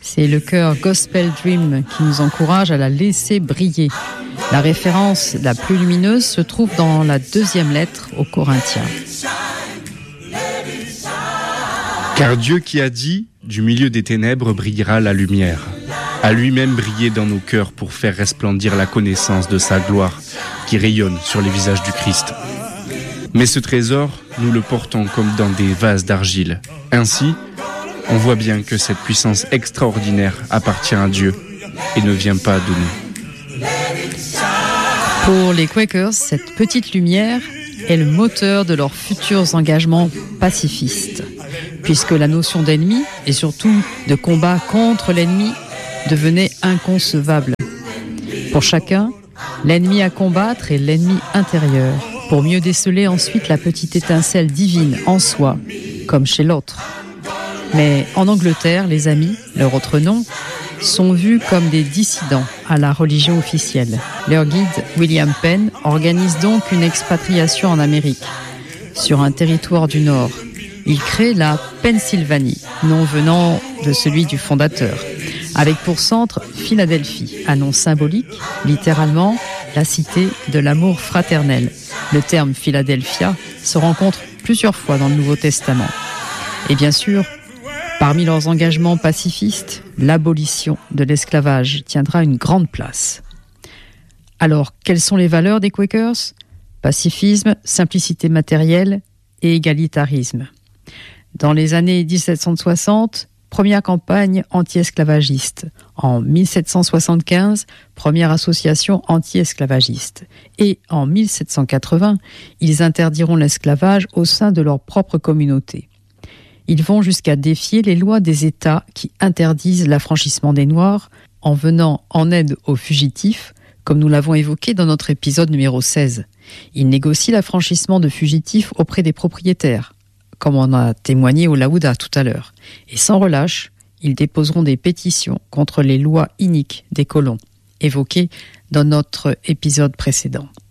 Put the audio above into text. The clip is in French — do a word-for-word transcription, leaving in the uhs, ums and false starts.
C'est le chœur Gospel Dream qui nous encourage à la laisser briller. La référence la plus lumineuse se trouve dans la deuxième lettre aux Corinthiens. Car Dieu qui a dit, du milieu des ténèbres brillera la lumière, a lui-même brillé dans nos cœurs pour faire resplendir la connaissance de sa gloire qui rayonne sur les visages du Christ. Mais ce trésor, nous le portons comme dans des vases d'argile. Ainsi, on voit bien que cette puissance extraordinaire appartient à Dieu et ne vient pas de nous. Pour les Quakers, cette petite lumière est le moteur de leurs futurs engagements pacifistes, puisque la notion d'ennemi, et surtout de combat contre l'ennemi, devenait inconcevable. Pour chacun, l'ennemi à combattre est l'ennemi intérieur, pour mieux déceler ensuite la petite étincelle divine en soi, comme chez l'autre. Mais en Angleterre, les amis, leur autre nom, sont vus comme des dissidents à la religion officielle. Leur guide, William Penn, organise donc une expatriation en Amérique, sur un territoire du Nord. Il crée la Pennsylvanie, nom venant de celui du fondateur, avec pour centre Philadelphie, un nom symbolique, littéralement la cité de l'amour fraternel. Le terme Philadelphia se rencontre plusieurs fois dans le Nouveau Testament. Et bien sûr, parmi leurs engagements pacifistes, l'abolition de l'esclavage tiendra une grande place. Alors, quelles sont les valeurs des Quakers ? Pacifisme, simplicité matérielle et égalitarisme. Dans les années dix-sept cent soixante, première campagne anti-esclavagiste. En dix-sept cent soixante-quinze, première association anti-esclavagiste. Et en dix-sept cent quatre-vingts, ils interdiront l'esclavage au sein de leur propre communauté. Ils vont jusqu'à défier les lois des États qui interdisent l'affranchissement des Noirs en venant en aide aux fugitifs, comme nous l'avons évoqué dans notre épisode numéro seize. Ils négocient l'affranchissement de fugitifs auprès des propriétaires, comme on a témoigné au Laouda tout à l'heure. Et sans relâche, ils déposeront des pétitions contre les lois iniques des colons, évoquées dans notre épisode précédent.